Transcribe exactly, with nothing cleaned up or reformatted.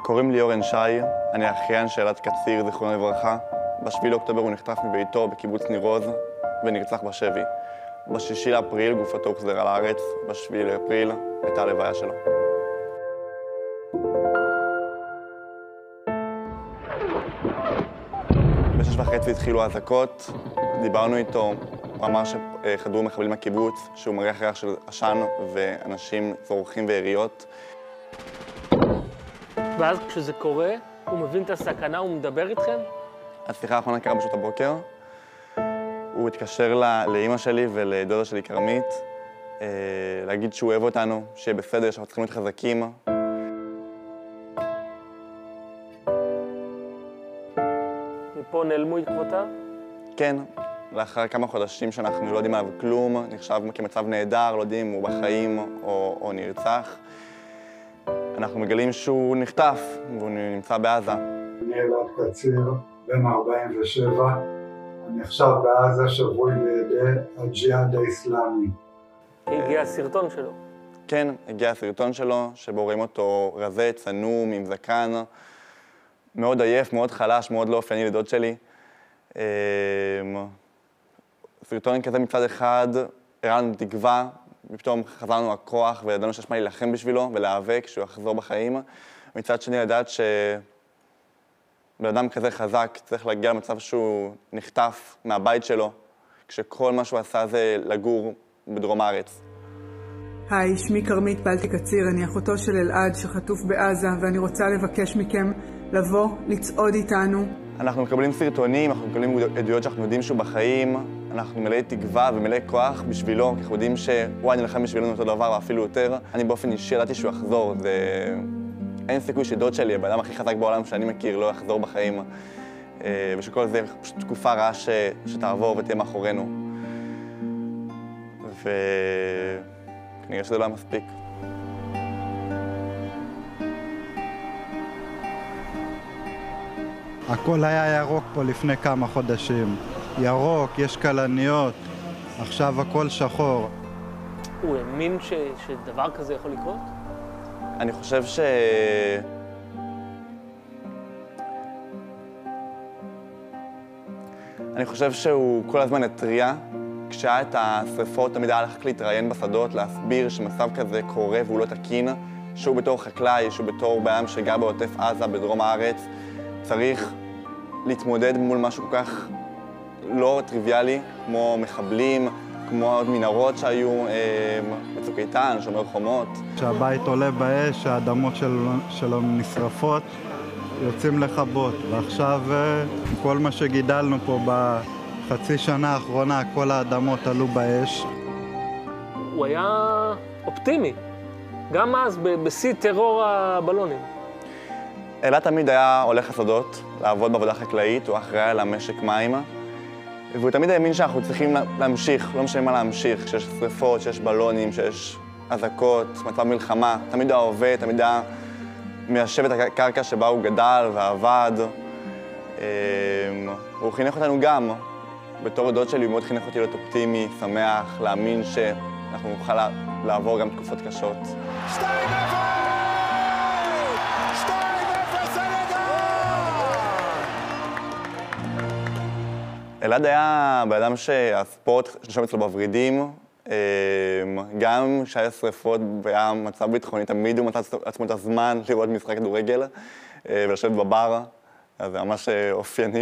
קוראים לי אורן שי, אני אחיין של אלעד קציר, זיכרונו לברכה. בשביעי לאוקטובר הוא נחטף מביתו בקיבוץ ניר עוז ונרצח בשבי. בשישי לאפריל גופתו הוחזרה לארץ, בשביעי לאפריל הייתה הלוויה שלו. בשש וחצי התחילו האזעקות, דיברנו איתו, הוא אמר שחדרו מחבלים מהקיבוץ, שהוא מריח ריח של עשן ואנשים צורכים ויריות. ואז כשזה קורה, הוא מבין את הסכנה, הוא מדבר איתכם? השיחה האחרונה קרה בשעות הבוקר. הוא התקשר לאמא שלי ולדודה שלי כרמית, להגיד שהוא אוהב אותנו, שיהיה בסדר, שאנחנו צריכים להיות חזקים. מפה נעלמו עקבותיו? כן, לאחר כמה חודשים שאנחנו לא יודעים עליו כלום, נחשב כמצב נהדר, לא יודעים אם הוא בחיים או, או נרצח. אנחנו מגלים שהוא נחטף והוא נמצא בעזה. אני אלעד קציר, בן ארבעים ושבע, אני עכשיו בעזה שבוי בידי הג'יהאד האסלאמי. הגיע הסרטון שלו. כן, הגיע הסרטון שלו, שבו רואים אותו רזה, צנום, עם זקן, מאוד עייף, מאוד חלש, מאוד לא אופייני לדוד שלי. סרטון כזה מצד אחד, הראה לנו תקווה, ופתאום חזר לנו הכוח וידענו שיש מה להילחם בשבילו ולהיאבק שהוא יחזור בחיים. מצד שני לדעת שבן אדם כזה חזק צריך להגיע למצב שהוא נחטף מהבית שלו, כשכל מה שהוא עשה זה לגור בדרום הארץ. היי, שמי כרמית פלטי קציר, אני אחותו של אלעד שחטוף בעזה, ואני רוצה לבקש מכם לבוא, לצעוד איתנו. אנחנו מקבלים סרטונים, אנחנו מקבלים עדויות שאנחנו יודעים שהוא בחיים, אנחנו מלאי תקווה ומלאי כוח בשבילו, כי אנחנו יודעים שהוא נלחם בשבילנו אותו דבר ואפילו יותר. אני באופן אישי ידעתי שהוא יחזור, זה... אין סיכוי שדוד שלי, הבן אדם הכי חזק בעולם שאני מכיר, לא יחזור בחיים. ושכל זה פשוט תקופה רעה ש... שתעבור ותהיה מאחורינו. וכנראה שזה לא היה מספיק. הכל היה ירוק פה לפני כמה חודשים. ירוק, יש קלניות, עכשיו הכל שחור. הוא האמין ש... שדבר כזה יכול לקרות? אני חושב ש... אני חושב שהוא כל הזמן התריע. כשהיה את השריפות תמיד היה הלך להתראיין בשדות, להסביר שמצב כזה קורה והוא לא תקין, שהוא בתור חקלאי, שהוא בתור בעם שגר בעוטף עזה, בדרום הארץ, צריך להתמודד מול משהו כל כך לא טריוויאלי, כמו מחבלים, כמו עוד מנהרות שהיו אה, בצוק איתן, שומר חומות. כשהבית עולה באש, האדמות של, שלו נשרפות, יוצאים לחבות. ועכשיו אה, כל מה שגידלנו פה בחצי שנה האחרונה, כל האדמות עלו באש. הוא היה אופטימי, גם אז בשיא טרור הבלונים. אלעד תמיד היה הולך לשדות, לעבוד בעבודה חקלאית, הוא אחראי על המשק מים. והוא תמיד האמין שאנחנו צריכים להמשיך, לא משנה מה להמשיך, כשיש שריפות, כשיש בלונים, כשיש אזעקות, מצב מלחמה. תמיד היה עובד, תמיד היה מיישב את הקרקע שבה הוא גדל ועבד. הוא חינך אותנו גם. בתור דוד שלי הוא מאוד חינך אותי להיות אופטימי, שמח, להאמין שאנחנו נוכל לעבור גם תקופות קשות. אלעד היה באדם שהספורט נשם אצלו בוורידים, גם כשהיה שריפות והיה מצב ביטחוני, תמיד הוא מצא עצמו את הזמן לראות משחק כדורגל ולשבת בבר, אז זה ממש אופייני.